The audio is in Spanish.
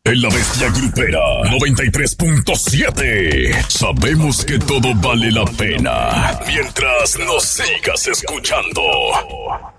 en la bestia grupera 93.7. Sabemos que todo vale la pena mientras nos sigas escuchando.